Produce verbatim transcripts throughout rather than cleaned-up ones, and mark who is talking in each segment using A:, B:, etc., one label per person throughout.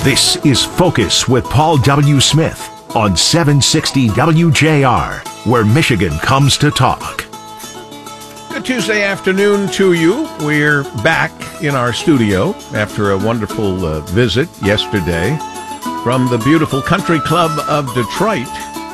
A: This is Focus with Paul W. Smith on seven sixty W J R, where Michigan comes to talk.
B: Good Tuesday afternoon to you. We're back in our studio after a wonderful uh, visit yesterday from the beautiful Country Club of Detroit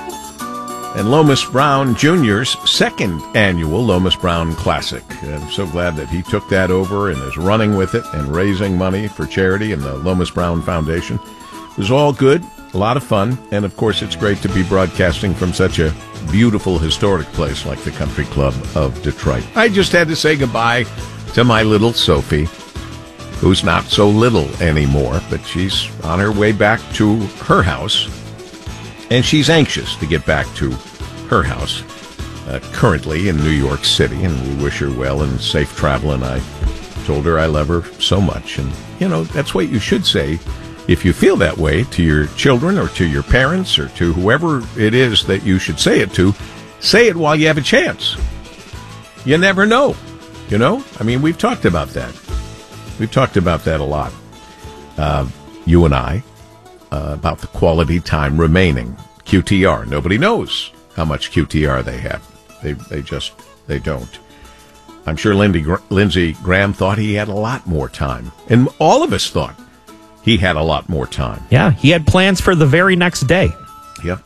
B: and Lomas Brown Junior's second annual Lomas Brown Classic. I'm so glad that he took that over and is running with it and raising money for charity and the Lomas Brown Foundation. It was all good, a lot of fun, and of course it's great to be broadcasting from such a beautiful historic place like the Country Club of Detroit. I just had to say goodbye to my little Sophie, who's not so little anymore, but she's on her way back to her house. And she's anxious to get back to her house, uh, currently in New York City, and we wish her well and safe travel, and I told her I love her so much. And, you know, that's what you should say if you feel that way to your children or to your parents or to whoever it is that you should say it to. Say it while you have a chance. You never know, you know? I mean, we've talked about that. We've talked about that a lot, uh, you and I. Uh, about the quality time remaining. Q T R. Nobody knows how much Q T R they have. They they just, they don't. I'm sure Lindsey, Lindsey Graham thought he had a lot more time. And all of us thought he had a lot more time.
C: Yeah, he had plans for the very next day.
B: Yep.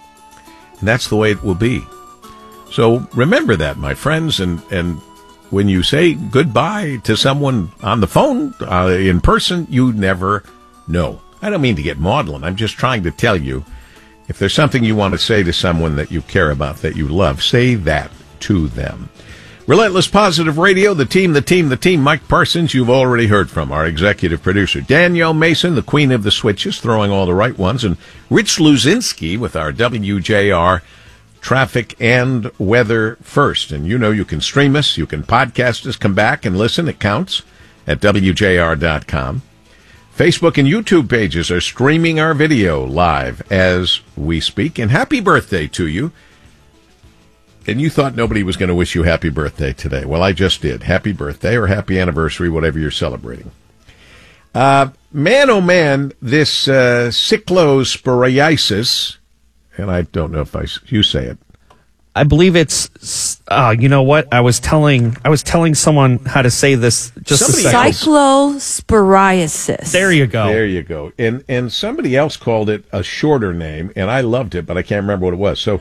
B: And that's the way it will be. So remember that, my friends, and, and when you say goodbye to someone on the phone, uh, in person, you never know. I don't mean to get maudlin. I'm just trying to tell you, if there's something you want to say to someone that you care about, that you love, say that to them. Relentless Positive Radio, the team, the team, the team. Mike Parsons, you've already heard from. Our executive producer, Danielle Mason, the queen of the switches, throwing all the right ones. And Rich Luzinski with our W J R traffic and weather first. And you know you can stream us, you can podcast us, come back and listen. It counts at W J R dot com. Facebook and YouTube pages are streaming our video live as we speak. And happy birthday to you. And you thought nobody was going to wish you happy birthday today. Well, I just did. Happy birthday or happy anniversary, whatever you're celebrating. Uh, man, oh man, this uh, cyclosporiasis, and I don't know if I, you say it.
C: I believe it's, uh, you know what? I was telling I was telling someone how to say this just
B: Somebody
C: a second.
D: Cyclosporiasis.
C: There you go.
B: There you go. And and somebody else called it a shorter name, and I loved it, but I can't remember what it was. So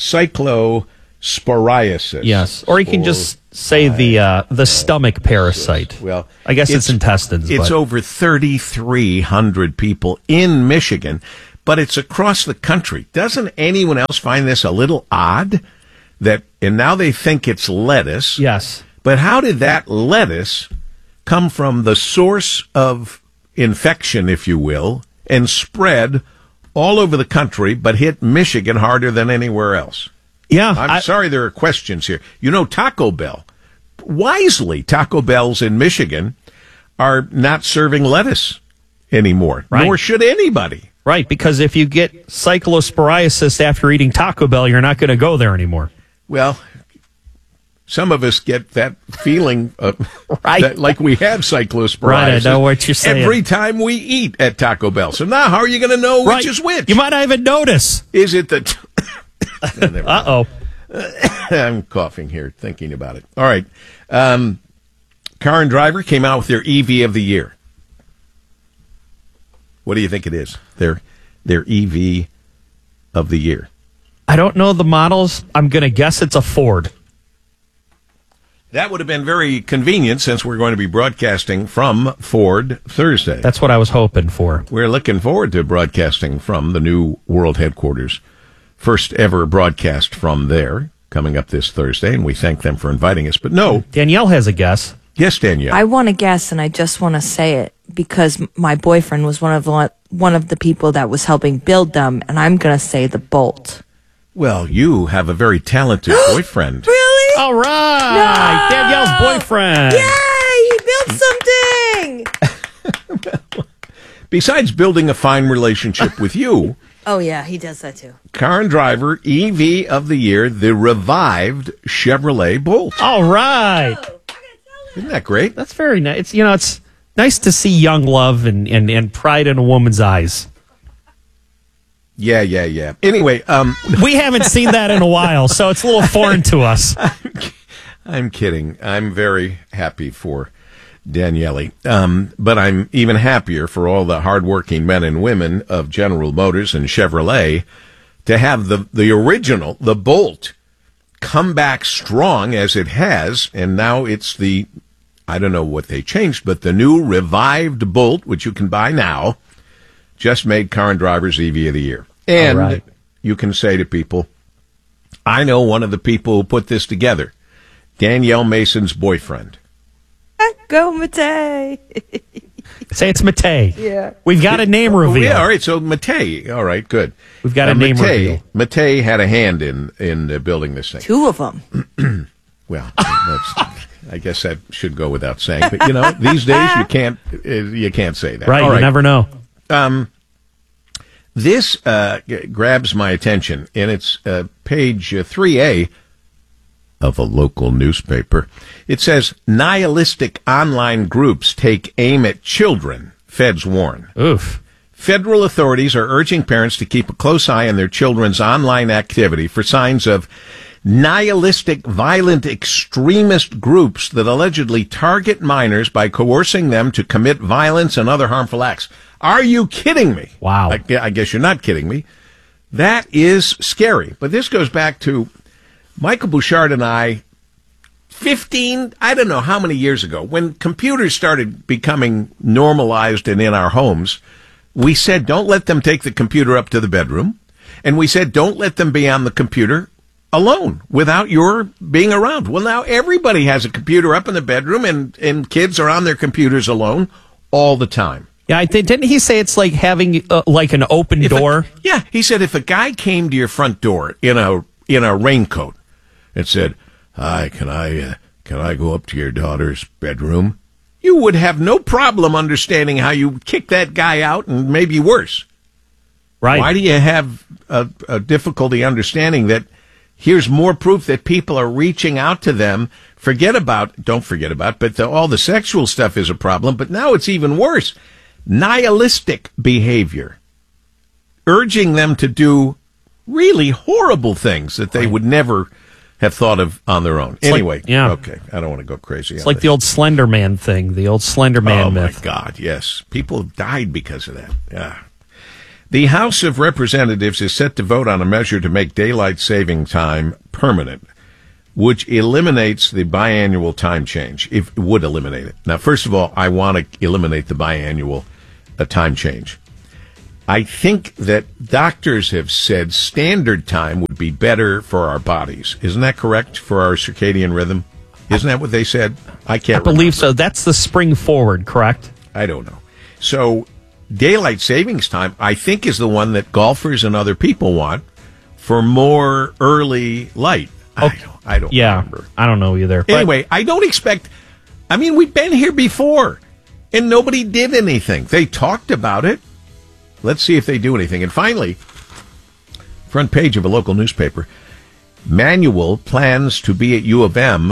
B: cyclosporiasis.
C: Yes. Or you can just say the uh, the stomach parasite.
B: Well,
C: I guess it's, it's intestines.
B: It's
C: but.
B: over thirty-three hundred people in Michigan, but it's across the country. Doesn't anyone else find this a little odd? That and now they think it's lettuce.
C: Yes.
B: But how did that lettuce come from the source of infection, if you will, and spread all over the country, but hit Michigan harder than anywhere else?
C: Yeah.
B: I'm
C: I,
B: sorry there are questions here. You know, Taco Bell, wisely, Taco Bells in Michigan are not serving lettuce anymore,
C: right.
B: Nor should anybody.
C: Right, because if you get cyclosporiasis after eating Taco Bell, you're not going to go there anymore.
B: Well, some of us get that feeling of,
C: right.
B: that, like we have cyclosporiasis.
C: Right, I know what you're saying.
B: Every time we eat at Taco Bell. So now how are you going to know
C: right.
B: which is which?
C: You might not even notice.
B: Is it the... T- no,
C: Uh-oh.
B: I'm coughing here thinking about it. All right. Um, Car and Driver came out with their E V of the year. What do you think it is? Their their E V of the year.
C: I don't know the models. I'm going to guess it's a Ford.
B: That would have been very convenient since we're going to be broadcasting from Ford Thursday.
C: That's what I was hoping for.
B: We're looking forward to broadcasting from the new world headquarters. First ever broadcast from there coming up this Thursday, and we thank them for inviting us. But no.
C: Danielle has a guess.
B: Yes, Danielle.
D: I want to guess, and I just want to say it because my boyfriend was one of the, one of the people that was helping build them, and I'm going to say the Bolt.
B: Well, you have a very talented boyfriend.
D: Really?
C: All right.
D: No!
C: Danielle's boyfriend.
D: Yay! He built something!
B: Besides building a fine relationship with you,
D: oh, yeah, he does that too.
B: Car and Driver E V of the year, the revived Chevrolet Bolt.
C: All right.
B: Isn't that great?
C: That's very nice. It's, you know, it's nice to see young love and, and, and pride in a woman's eyes.
B: Yeah, yeah, yeah. Anyway, um,
C: we haven't seen that in a while, so it's a little foreign to us.
B: I'm kidding. I'm very happy for Daniele. Um, but I'm even happier for all the hardworking men and women of General Motors and Chevrolet to have the, the original, the Bolt, come back strong as it has. And now it's the, I don't know what they changed, but the new revived Bolt, which you can buy now, just made Car and Driver's E V of the Year. And
C: right.
B: You can say to people, I know one of the people who put this together, Danielle Mason's boyfriend.
D: Go, Matei.
C: Say it's Matei.
D: Yeah.
C: We've got a name reveal.
B: Yeah, all right, so Matei. All right, good.
C: We've got
B: uh,
C: a name
B: Matei,
C: reveal.
B: Matei had a hand in, in uh, building this thing.
D: Two of them.
B: Well, that's, I guess that should go without saying. But, you know, these days you can't uh, you can't say that.
C: Right,
B: all
C: you never know.
B: Um, this uh, g- grabs my attention, and it's uh, page uh, three A of a local newspaper. It says, nihilistic online groups take aim at children, feds warn.
C: Oof.
B: Federal authorities are urging parents to keep a close eye on their children's online activity for signs of nihilistic, violent extremist groups that allegedly target minors by coercing them to commit violence and other harmful acts. Are you kidding me?
C: Wow.
B: I, I guess you're not kidding me. That is scary. But this goes back to Michael Bouchard and I, fifteen, I don't know how many years ago, when computers started becoming normalized and in our homes, we said, don't let them take the computer up to the bedroom. And we said, don't let them be on the computer alone without your being around. Well, now everybody has a computer up in the bedroom, and, and kids are on their computers alone all the time.
C: Yeah, I think, didn't he say it's like having uh, like an open
B: If
C: door?
B: A, yeah, he said if a guy came to your front door in a in a raincoat and said, "Hi, can I uh, can I go up to your daughter's bedroom?" you would have no problem understanding how you kick that guy out, and maybe worse.
C: Right.
B: Why do you have a, a difficulty understanding that here's more proof that people are reaching out to them? Forget about, don't forget about, but the, all the sexual stuff is a problem, but now it's even worse. Nihilistic behavior, urging them to do really horrible things that they would never have thought of on their own.
C: It's
B: anyway,
C: like, yeah.
B: okay, I don't want to go crazy.
C: It's like the old Slender Man thing, the old Slender Man
B: oh,
C: myth.
B: my God, yes. People have died because of that. Yeah. The House of Representatives is set to vote on a measure to make daylight saving time permanent, which eliminates the biannual time change. If it would eliminate it. Now, first of all, I want to eliminate the biannual uh, time change. I think that doctors have said standard time would be better for our bodies. Isn't that correct, for our circadian rhythm? Isn't that what they said? I can't
C: I believe
B: remember.
C: so. That's the spring forward, correct?
B: I don't know. So daylight savings time, I think, is the one that golfers and other people want for more early light. I don't, I don't
C: Yeah,
B: remember.
C: I don't know either. But
B: Anyway, I don't expect... I mean, we've been here before, and nobody did anything. They talked about it. Let's see if they do anything. And finally, front page of a local newspaper, Manuel plans to be at U of M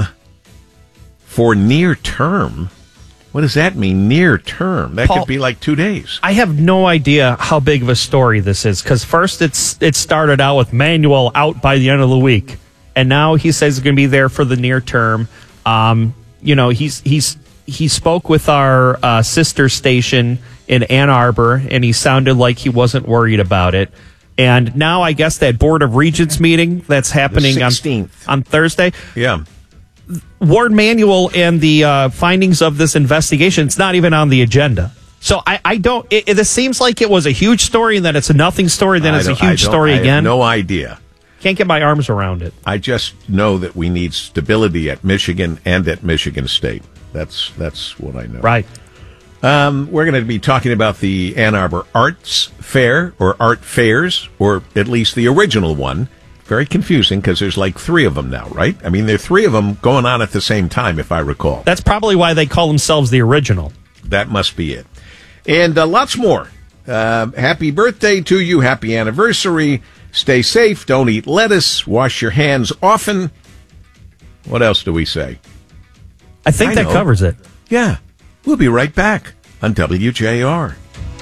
B: for near term. What does that mean, near term? That
C: Paul,
B: could be like two days.
C: I have no idea how big of a story this is, because first it's it started out with Manuel out by the end of the week, and now he says he's going to be there for the near term. Um, you know, he's he's he spoke with our uh, sister station in Ann Arbor, and he sounded like he wasn't worried about it. And now I guess that Board of Regents meeting that's happening on, on Thursday.
B: Yeah.
C: Ward Manuel and the uh, findings of this investigation, it's not even on the agenda. So I, I don't, it, it seems like it was a huge story, and then it's a nothing story, then
B: I
C: it's a
B: don't- I
C: huge
B: don't-
C: story
B: I have
C: again.
B: no idea.
C: Can't get my arms around it.
B: I just know that we need stability at Michigan and at Michigan State. That's that's what I know.
C: Right.
B: Um, we're going to be talking about the Ann Arbor Arts Fair, or Art Fairs, or at least the original one. Very confusing because there's like three of them now, right? I mean, there are three of them going on at the same time, if I recall.
C: That's probably why they call themselves the original.
B: That must be it. And uh, lots more. Uh, happy birthday to you. Happy anniversary. Stay safe. Don't eat lettuce. Wash your hands often. What else do we say?
C: I think
B: I
C: that
B: know.
C: covers it.
B: Yeah. We'll be right back on W J R.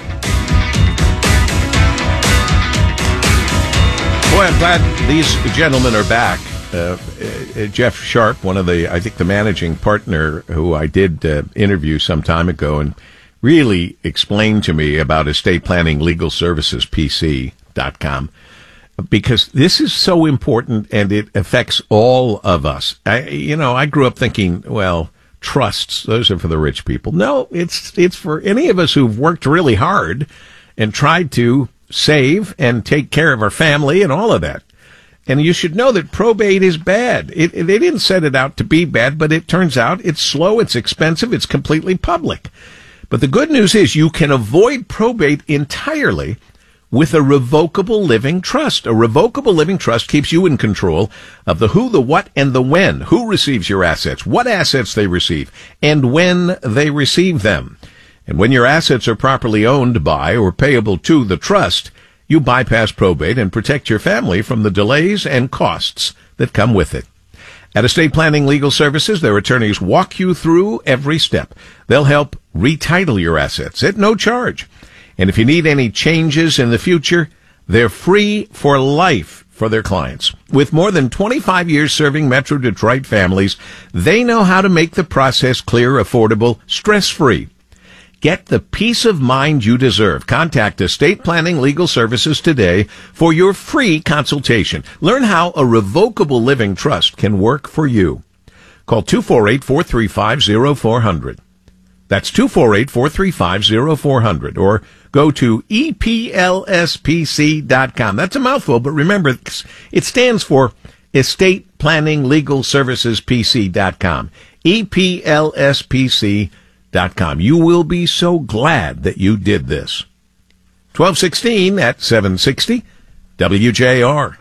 B: Boy, I'm glad these gentlemen are back. Uh, uh, Jeff Sharp, one of the, I think the managing partner who I did uh, interview some time ago and really explained to me about estate planning legal services P C dot com, because this is so important and it affects all of us. I, you know, I grew up thinking, well, trusts, those are for the rich people. No, it's, it's for any of us who've worked really hard and tried to save and take care of our family and all of that. And you should know that probate is bad. It, it, they didn't set it out to be bad, but it turns out it's slow, it's expensive, it's completely public. But the good news is you can avoid probate entirely with a revocable living trust. A revocable living trust keeps you in control of the who, the what, and the when. Who receives your assets, what assets they receive, and when they receive them. And when your assets are properly owned by or payable to the trust, you bypass probate and protect your family from the delays and costs that come with it. At Estate Planning Legal Services, their attorneys walk you through every step. They'll help retitle your assets at no charge. And if you need any changes in the future, they're free for life for their clients. With more than twenty-five years serving Metro Detroit families, they know how to make the process clear, affordable, stress-free. Get the peace of mind you deserve. Contact Estate Planning Legal Services today for your free consultation. Learn how a revocable living trust can work for you. Call two four eight, four three five, zero four zero zero. That's two four eight, four three five, zero four zero zero. Or go to E P L S P C dot com. That's a mouthful, but remember, it stands for Estate Planning Legal Services P C dot com. E P L S P C dot com. You will be so glad that you did this. twelve sixteen at seven sixty W J R.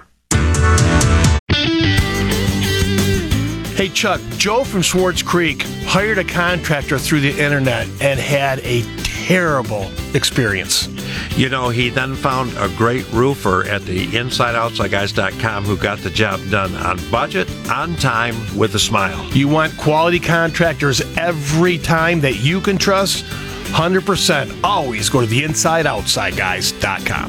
E: Hey, Chuck, Joe from Swartz Creek hired a contractor through the internet and had a terrible experience.
F: You know, he then found a great roofer at the inside outside guys dot com who got the job done on budget, on time, with a smile.
E: You want quality contractors every time that you can trust? one hundred percent. Always go to the inside outside guys dot com.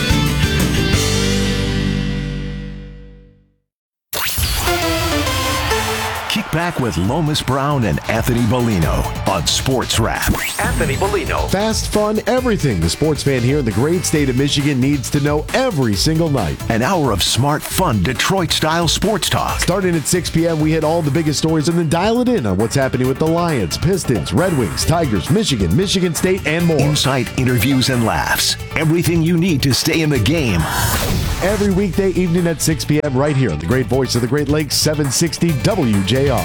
A: Kick back with Lomas Brown and Anthony Bellino on Sports Wrap. Anthony Bellino.
G: Fast, fun, everything the sports fan here in the great state of Michigan needs to know every single night.
A: An hour of smart, fun, Detroit-style sports talk.
G: Starting at six p.m., we hit all the biggest stories and then dial it in on what's happening with the Lions, Pistons, Red Wings, Tigers, Michigan, Michigan State, and more.
A: Insight, interviews, and laughs. Everything you need to stay in the game.
G: Every weekday evening at six p.m. right here on the great voice of the Great Lakes, seven sixty W J R.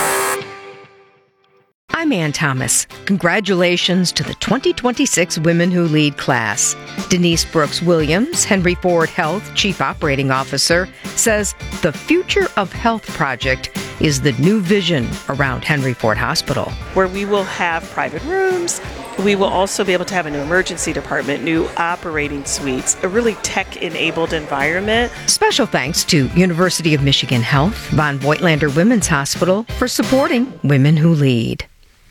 H: I'm Ann Thomas. Congratulations to the twenty twenty-six Women Who Lead class. Denise Brooks Williams, Henry Ford Health Chief Operating Officer, says the Future of Health project is the new vision around Henry Ford Hospital.
I: Where we will have private rooms. We will also be able to have a new emergency department, new operating suites, a really tech-enabled environment.
H: Special thanks to University of Michigan Health, Von Voigtlander Women's Hospital for supporting Women Who Lead.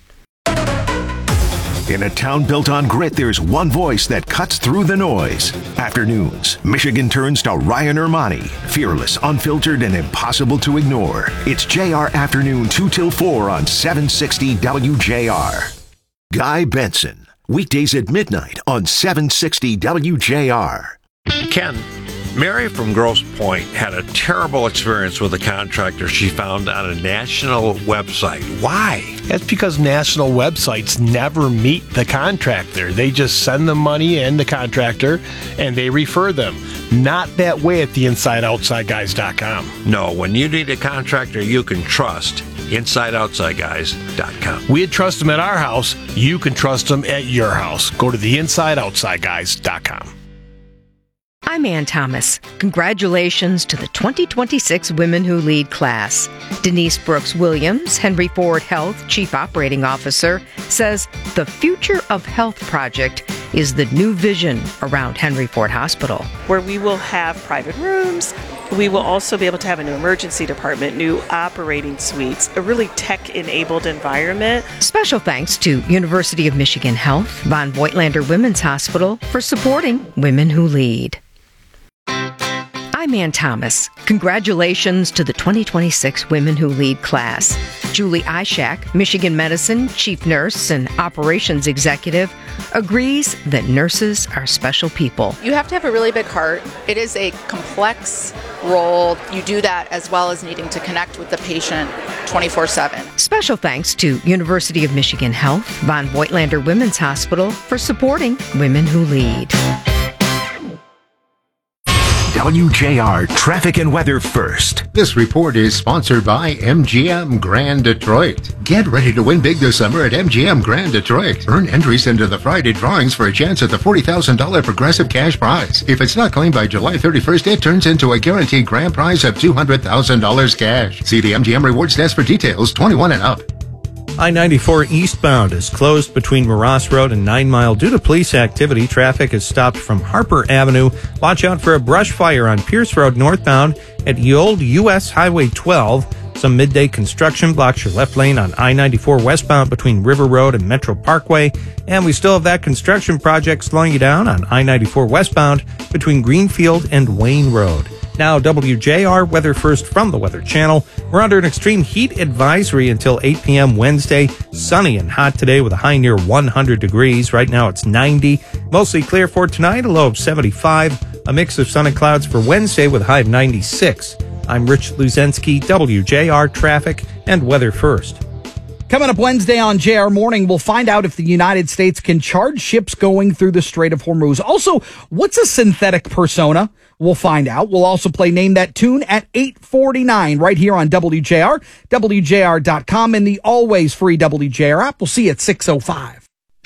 A: In a town built on grit, there's one voice that cuts through the noise. Afternoons, Michigan turns to Ryan Ermani. Fearless, unfiltered, and impossible to ignore. It's J R Afternoon two till four on seven sixty W J R. Guy Benson, weekdays at midnight on seven sixty W J R.
F: Ken, Mary from Grosse Pointe had a terrible experience with a contractor she found on a national website. Why?
E: That's because national websites never meet the contractor. They just send the money and the contractor, and they refer them. Not that way at the inside outside guys dot com.
F: No, when you need a contractor you can trust, inside outside guys dot com.
E: We'd trust them at our house. You can trust them at your house. Go to the inside outside guys dot com.
H: I'm Ann Thomas. Congratulations to the twenty twenty-six Women Who Lead class. Denise Brooks Williams, Henry Ford Health Chief Operating Officer, says the Future of Health project is the new vision around Henry Ford Hospital.
I: Where we will have private rooms. We will also be able to have a new emergency department, new operating suites, a really tech-enabled environment.
H: Special thanks to University of Michigan Health, Von Voigtlander Women's Hospital for supporting Women Who Lead. I'm Ann Thomas. Congratulations to the twenty twenty-six Women Who Lead class. Julie Ishak, Michigan Medicine Chief Nurse and Operations Executive, agrees that nurses are special people.
J: You have to have a really big heart. It is a complex role. You do that as well as needing to connect with the patient twenty-four seven.
H: Special thanks to University of Michigan Health, Von Voigtlander Women's Hospital for supporting Women Who Lead.
A: W J R Traffic and Weather First.
K: This report is sponsored by M G M Grand Detroit. Get ready to win big this summer at M G M Grand Detroit. Earn entries into the Friday drawings for a chance at the forty thousand dollars Progressive Cash Prize. If it's not claimed by July thirty-first, it turns into a guaranteed grand prize of two hundred thousand dollars cash. See the M G M Rewards Desk for details. twenty-one and up.
L: I ninety-four eastbound is closed between Ross Road and Nine Mile due to police activity. Traffic is stopped from Harper Avenue. Watch out for a brush fire on Pierce Road northbound at the old U S Highway twelve. Some midday construction blocks your left lane on I ninety-four westbound between River Road and Metro Parkway. And we still have that construction project slowing you down on I ninety-four westbound between Greenfield and Wayne Road. Now, W J R Weather First from the Weather Channel. We're under an extreme heat advisory until eight p.m. Wednesday. Sunny and hot today with a high near one hundred degrees. Right now it's ninety. Mostly clear for tonight, a low of seventy-five. A mix of sun and clouds for Wednesday with a high of ninety-six. I'm Rich Luzensky, W J R Traffic and Weather First.
M: Coming up Wednesday on J R Morning, we'll find out if the United States can charge ships going through the Strait of Hormuz. Also, what's a synthetic persona? We'll find out. We'll also play Name That Tune at eight forty-nine right here on W J R, W J R dot com, and the always free W J R app. We'll see you at six oh five.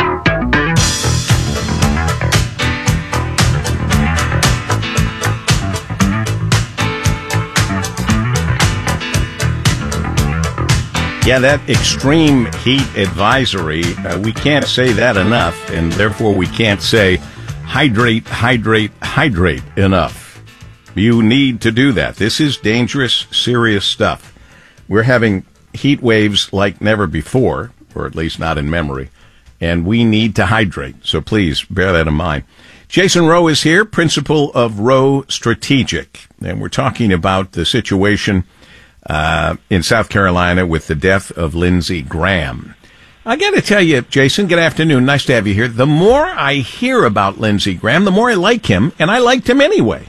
B: Yeah, that extreme heat advisory, uh, we can't say that enough, and therefore we can't say hydrate, hydrate, hydrate enough. You need to do that. This is dangerous, serious stuff. We're having heat waves like never before, or at least not in memory, and we need to hydrate. So please bear that in mind. Jason Rowe is here, principal of Rowe Strategic, and we're talking about the situation Uh, in South Carolina with the death of Lindsey Graham. I got to tell you, Jason, good afternoon. Nice to have you here. The more I hear about Lindsey Graham, the more I like him, and I liked him anyway.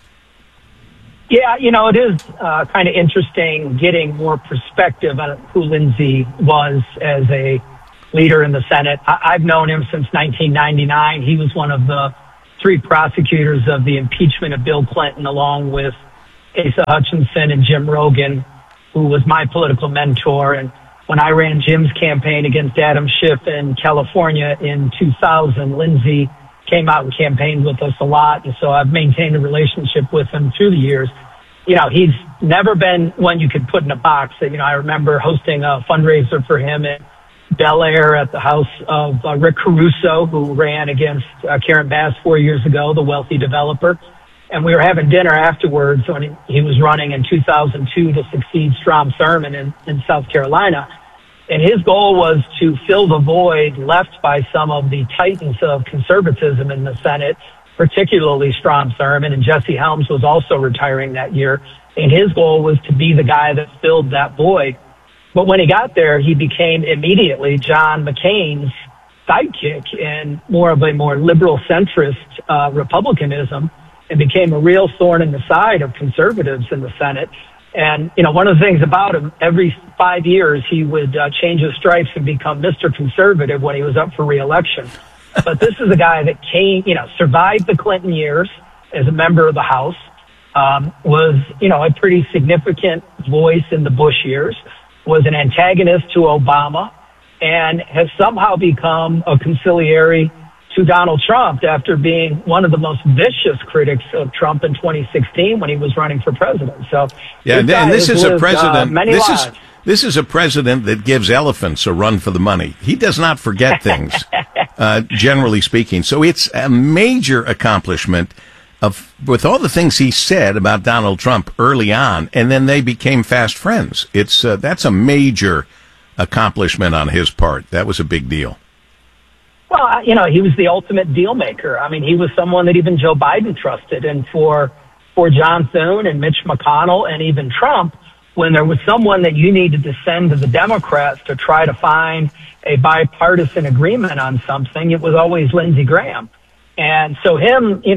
N: Yeah, you know, it is uh, kind of interesting getting more perspective on who Lindsey was as a leader in the Senate. I- I've known him since nineteen ninety-nine. He was one of the three prosecutors of the impeachment of Bill Clinton, along with Asa Hutchinson and Jim Rogan, who was my political mentor. And when I ran Jim's campaign against Adam Schiff in California in two thousand, Lindsey came out and campaigned with us a lot. And so I've maintained a relationship with him through the years. You know, he's never been one you could put in a box. You know, I remember hosting a fundraiser for him in Bel Air at the house of uh, Rick Caruso, who ran against uh, Karen Bass four years ago, the wealthy developer. And we were having dinner afterwards when he, he was running in two thousand two to succeed Strom Thurmond in, in South Carolina. And his goal was to fill the void left by some of the titans of conservatism in the Senate, particularly Strom Thurmond, and Jesse Helms was also retiring that year. And his goal was to be the guy that filled that void. But when he got there, he became immediately John McCain's sidekick and more of a more liberal centrist uh, Republicanism, and became a real thorn in the side of conservatives in the Senate. And, you know, one of the things about him, every five years he would uh, change his stripes and become Mister Conservative when he was up for re-election. But this is a guy that came, you know, survived the Clinton years as a member of the House, um, was, you know, a pretty significant voice in the Bush years, was an antagonist to Obama, and has somehow become a conciliary to Donald Trump after being one of the most vicious critics of Trump in twenty sixteen when he was running for president. So
B: yeah,
N: this
B: and this is
N: lived,
B: a president.
N: Uh, many
B: this
N: lives.
B: is this is a president that gives elephants a run for the money. He does not forget things, uh, generally speaking. So it's a major accomplishment of with all the things he said about Donald Trump early on, and then they became fast friends. It's uh, that's a major accomplishment on his part. That was a big deal.
N: Well, you know, he was the ultimate deal maker. I mean, he was someone that even Joe Biden trusted. And for for John Thune and Mitch McConnell and even Trump, when there was someone that you needed to send to the Democrats to try to find a bipartisan agreement on something, it was always Lindsey Graham. And so him, you know,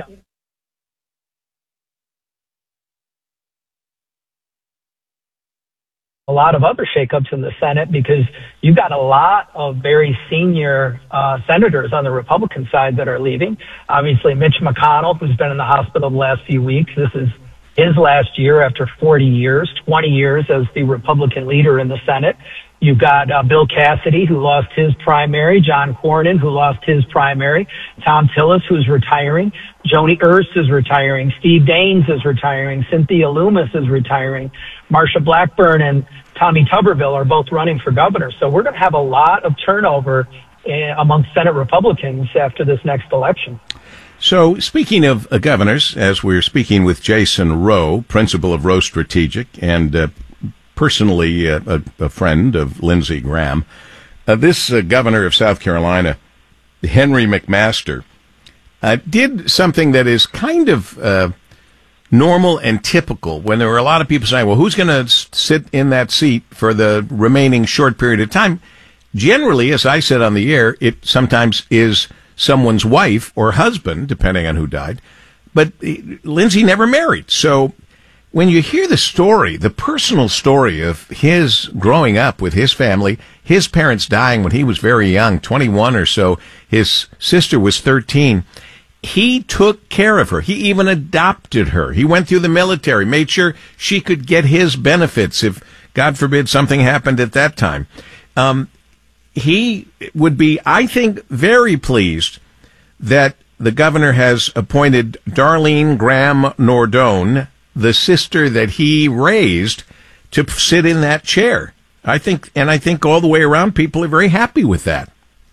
N: a lot of other shakeups in the Senate because you've got a lot of very senior uh, senators on the Republican side that are leaving. Obviously, Mitch McConnell, who's been in the hospital the last few weeks, this is his last year after forty years, twenty years as the Republican leader in the Senate. You've got uh, Bill Cassidy, who lost his primary, John Cornyn, who lost his primary, Tom Tillis, who's retiring, Joni Ernst is retiring, Steve Daines is retiring, Cynthia Loomis is retiring, Marsha Blackburn and Tommy Tuberville are both running for governor. So we're going to have a lot of turnover uh, among Senate Republicans after this next election.
B: So, speaking of uh, governors, as we're speaking with Jason Rowe, principal of Rowe Strategic, and uh, personally uh, a, a friend of Lindsey Graham, uh, this uh, governor of South Carolina, Henry McMaster, uh, did something that is kind of uh, normal and typical when there were a lot of people saying, well, who's going to sit in that seat for the remaining short period of time? Generally, as I said on the air, it sometimes is someone's wife or husband, depending on who died. But Lindsey never married. So when you hear the story, the personal story of his growing up with his family, his parents dying when he was very young, twenty-one or so, his sister was thirteen, he took care of her. He even adopted her. He went through the military, made sure she could get his benefits if, God forbid, something happened at that time. Um, he would be, I think, very pleased that the governor has appointed Darlene Graham Nordone, the sister that he raised, to sit in that chair. I think, and I think all the way around, people are very happy with that.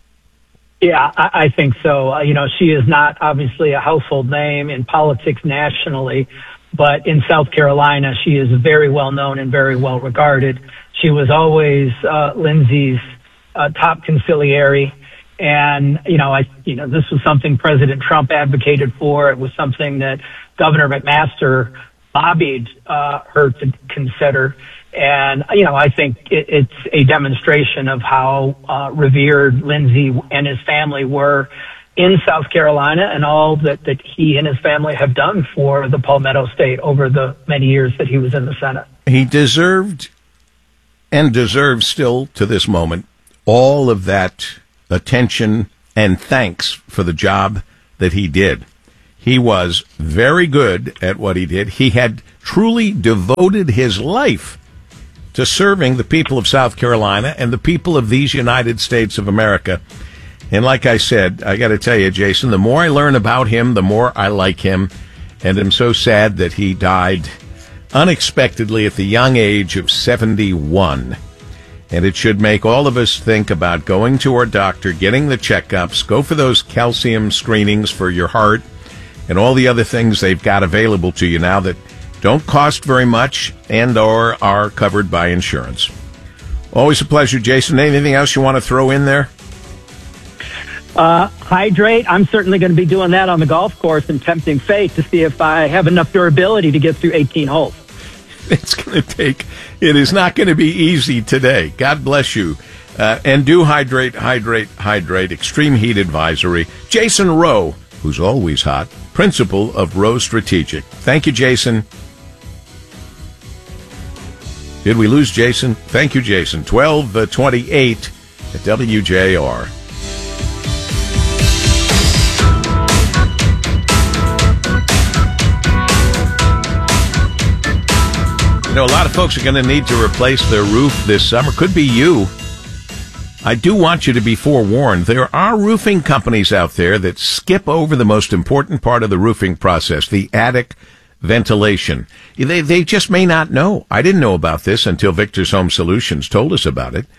N: Yeah, I, I think so. Uh, you know, she is not obviously a household name in politics nationally, but in South Carolina, she is very well known and very well regarded. She was always uh, Lindsey's uh, top conciliary. And, you know, I, you know, this was something President Trump advocated for. It was something that Governor McMaster lobbied uh, her to consider. And, you know, I think it, it's a demonstration of how uh, revered Lindsey and his family were in South Carolina and all that, that he and his family have done for the Palmetto State over the many years that he was in the Senate.
B: He deserved and deserves still to this moment all of that attention and thanks for the job that he did. He was very good at what he did. He had truly devoted his life to serving the people of South Carolina and the people of these United States of America. And like I said, I got to tell you, Jason, the more I learn about him, the more I like him. And I'm so sad that he died unexpectedly at the young age of seventy-one. And it should make all of us think about going to our doctor, getting the checkups, go for those calcium screenings for your heart and all the other things they've got available to you now that don't cost very much and or are covered by insurance. Always a pleasure, Jason. Anything else you want to throw in there?
N: Uh, hydrate. I'm certainly going to be doing that on the golf course and tempting fate to see if I have enough durability to get through eighteen holes.
B: It's going to take, it is not going to be easy today. God bless you. Uh, and do hydrate, hydrate, hydrate. Extreme heat advisory. Jason Rowe, who's always hot, principal of Rowe Strategic. Thank you, Jason. Did we lose Jason? Thank you, Jason. twelve twenty-eight at W J R. You know, a lot of folks are going to need to replace their roof this summer. Could be you. I do want you to be forewarned. There are roofing companies out there that skip over the most important part of the roofing process, the attic ventilation. They, they just may not know. I didn't know about this until Victor's Home Solutions told us about it.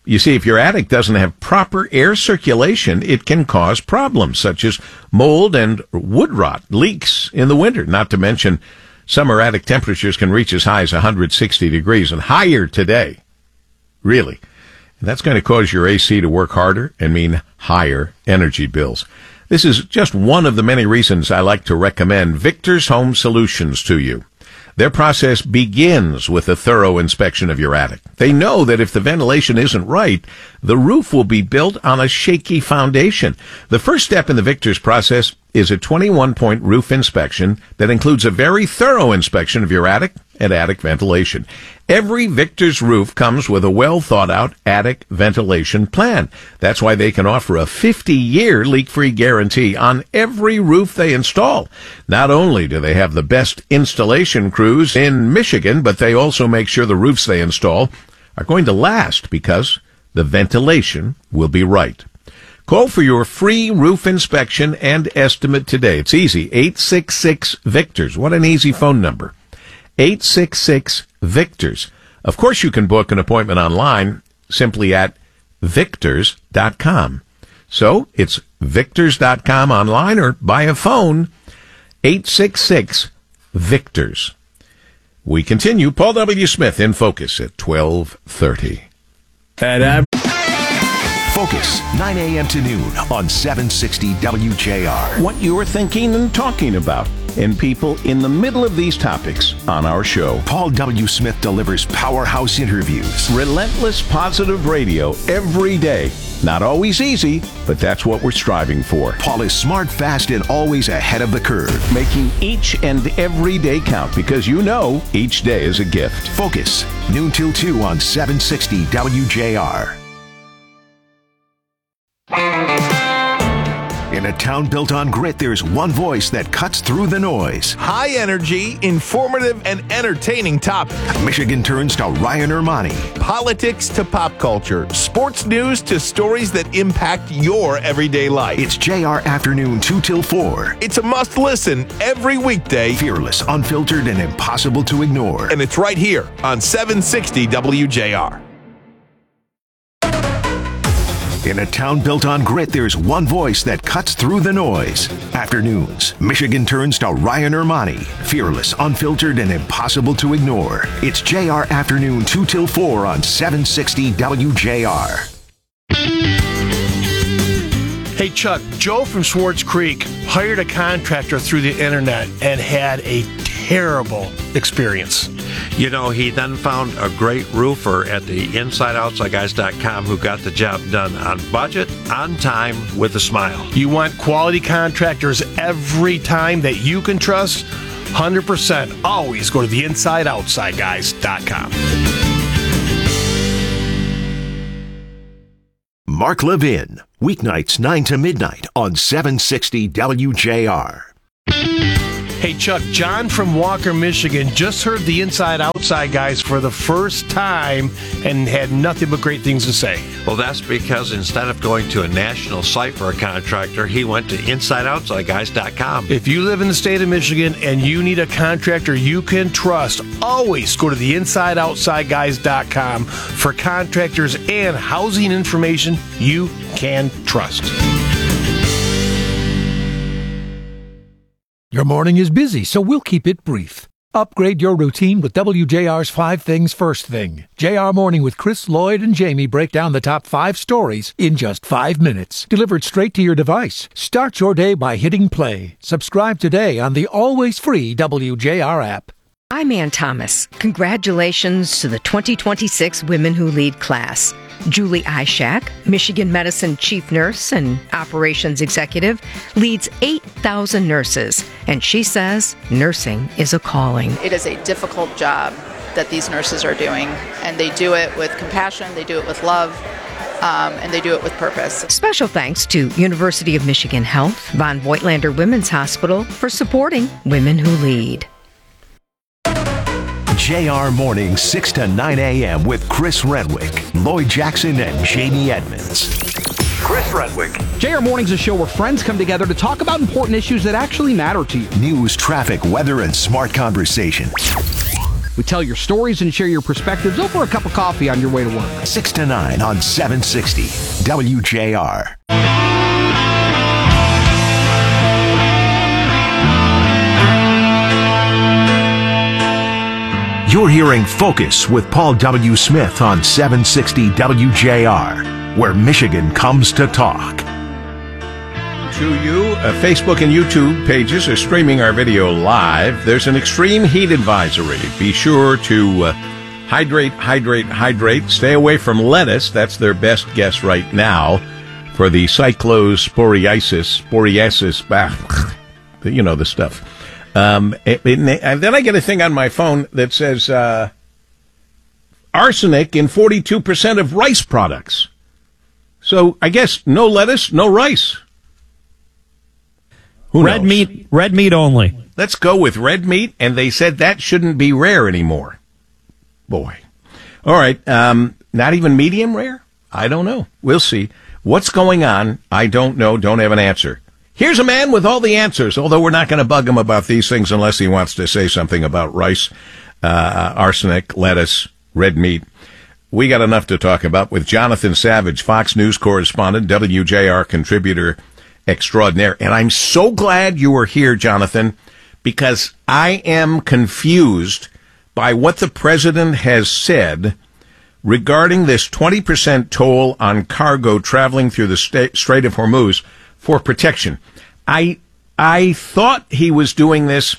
B: You see, if your attic doesn't have proper air circulation, it can cause problems such as mold and wood rot, leaks in the winter, not to mention summer attic temperatures can reach as high as one hundred sixty degrees and higher today. Really. And that's going to cause your A C to work harder and mean higher energy bills. This is just one of the many reasons I like to recommend Victor's Home Solutions to you. Their process begins with a thorough inspection of your attic. They know that if the ventilation isn't right, the roof will be built on a shaky foundation. The first step in the Victor's process is a twenty-one point roof inspection that includes a very thorough inspection of your attic and attic ventilation. Every Victor's roof comes with a well-thought-out attic ventilation plan. That's why they can offer a fifty-year leak-free guarantee on every roof they install. Not only do they have the best installation crews in Michigan, but they also make sure the roofs they install are going to last because the ventilation will be right. Call for your free roof inspection and estimate today. It's easy. eight six six Victors. What an easy phone number. eight six six Victors. Of course, you can book an appointment online simply at victors dot com. So it's victors dot com online or by a phone, eight six six Victors. We continue. Paul W. Smith in Focus at twelve thirty.
A: At Focus, nine a.m. to noon on seven sixty W J R.
B: What you're thinking and talking about, and people in the middle of these topics on our show.
A: Paul W. Smith delivers powerhouse interviews.
B: Relentless positive radio every day. Not always easy, but that's what we're striving for.
A: Paul is smart, fast, and always ahead of the curve.
B: Making each and every day count because you know each day is a gift.
A: Focus, noon till two on seven sixty W J R. In a town built on grit, there's one voice that cuts through the noise.
O: High energy, informative, and entertaining topic.
A: Michigan turns to Ryan Ermani.
O: Politics to pop culture. Sports news to stories that impact your everyday life.
A: It's J R Afternoon two till four.
O: It's a must listen every weekday.
A: Fearless, unfiltered, and impossible to ignore.
O: And it's right here on seven sixty W J R.
A: In a town built on grit, there's one voice that cuts through the noise. Afternoons, Michigan turns to Ryan Ermani. Fearless, unfiltered, and impossible to ignore. It's J R Afternoon two till four on seven sixty W J R.
E: Hey, Chuck, Joe from Swartz Creek hired a contractor through the internet and had a terrible experience.
F: You know, he then found a great roofer at the inside outside guys dot com who got the job done on budget, on time, with a smile.
E: You want quality contractors every time that you can trust? one hundred percent. Always go to the inside outside guys dot com.
A: Mark Levin, weeknights nine to midnight on seven sixty W J R.
E: Hey, Chuck, John from Walker, Michigan just heard the Inside Outside Guys for the first time and had nothing but great things to say.
F: Well, that's because instead of going to a national site for a contractor, he went to inside outside guys dot com.
E: If you live in the state of Michigan and you need a contractor you can trust, always go to the inside outside guys dot com for contractors and housing information you can trust.
P: Your morning is busy, so we'll keep it brief. Upgrade your routine with W J R's Five Things First Thing. J R Morning with Chris, Lloyd, and Jamie break down the top five stories in just five minutes. Delivered straight to your device. Start your day by hitting play. Subscribe today on the always free W J R app.
H: I'm Ann Thomas. Congratulations to the twenty twenty-six Women Who Lead class. Julie Ishak, Michigan Medicine Chief Nurse and Operations Executive, leads eight thousand nurses, and she says nursing is a calling.
J: It is a difficult job that these nurses are doing, and they do it with compassion, they do it with love, um, and they do it with purpose.
H: Special thanks to University of Michigan Health, Von Voigtlander Women's Hospital for supporting Women Who Lead.
A: J R Morning, six to nine a.m. with Chris Redwick, Lloyd Jackson, and Jamie Edmonds.
Q: Chris Redwick.
M: J R Morning's a show where friends come together to talk about important issues that actually matter to you.
A: News, traffic, weather, and smart conversation.
M: We tell your stories and share your perspectives over a cup of coffee on your way to work.
A: six to nine on seven sixty W J R. You're hearing Focus with Paul W. Smith on seven sixty W J R, where Michigan comes to talk.
B: To you, uh, Facebook and YouTube pages are streaming our video live. There's an extreme heat advisory. Be sure to uh, hydrate, hydrate, hydrate. Stay away from lettuce. That's their best guess right now for the cyclosporiasis, sporiasis, bah, you know the stuff. Um, it, it, and then I get a thing on my phone that says uh, arsenic in forty-two percent of rice products. So I guess no lettuce, no rice. Who
C: red
B: knows?
C: meat, red meat only.
B: Let's go with red meat, and they said that shouldn't be rare anymore. Boy. All right, um, not even medium rare? I don't know. We'll see. What's going on? I don't know. Don't have an answer. Here's a man with all the answers, although we're not going to bug him about these things unless he wants to say something about rice, uh, arsenic, lettuce, red meat. We got enough to talk about with Jonathan Savage, Fox News correspondent, W J R contributor extraordinaire. And I'm so glad you were here, Jonathan, because I am confused by what the president has said regarding this twenty percent toll on cargo traveling through the Sta- Strait of Hormuz for protection. I I thought he was doing this.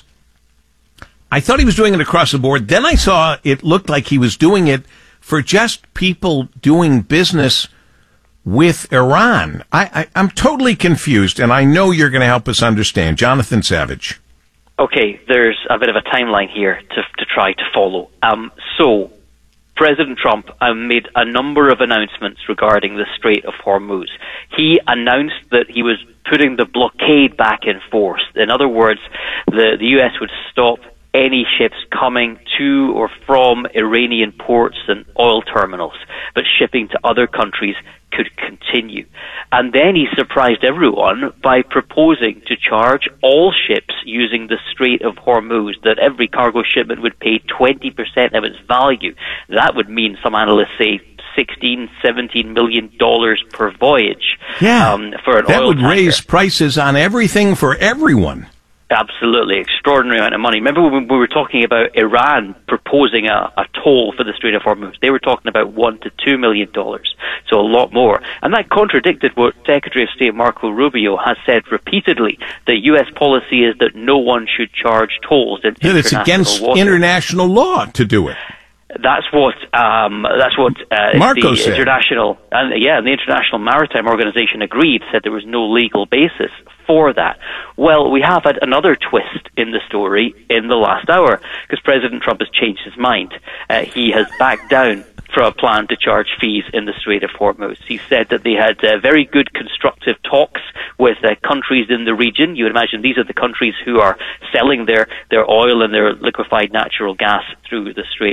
B: I thought he was doing it across the board. Then I saw it looked like he was doing it for just people doing business with Iran. I, I, I'm totally confused, and I know you're going to help us understand. Jonathan Savage.
Q: Okay, there's a bit of a timeline here to to try to follow. Um, so, President Trump um, made a number of announcements regarding the Strait of Hormuz. He announced that he was putting the blockade back in force. In other words, the, the U S would stop any ships coming to or from Iranian ports and oil terminals, but shipping to other countries could continue. And then he surprised everyone by proposing to charge all ships using the Strait of Hormuz that every cargo shipment would pay twenty percent of its value. That would mean, some analysts say, sixteen, seventeen million dollars per voyage.
B: Yeah,
Q: um, for an
B: that
Q: oil
B: would
Q: tanker.
B: raise prices on everything for everyone.
Q: Absolutely. Extraordinary amount of money. Remember when we were talking about Iran proposing a, a toll for the Strait of Hormuz? They were talking about one to two million dollars, so a lot more. And that contradicted what Secretary of State Marco Rubio has said repeatedly. The U S policy is that no one should charge tolls in
B: That it's
Q: international
B: against
Q: water.
B: international law to do it.
Q: That's what um, that's what uh,
B: Marco
Q: the
B: said.
Q: international and yeah, the International Maritime Organization agreed, said there was no legal basis for that. Well, we have had another twist in the story in the last hour because President Trump has changed his mind. Uh, he has backed down from a plan to charge fees in the Strait of Hormuz. He said that they had uh, very good constructive talks with uh, countries in the region. You would imagine these are the countries who are selling their, their oil and their liquefied natural gas through the Strait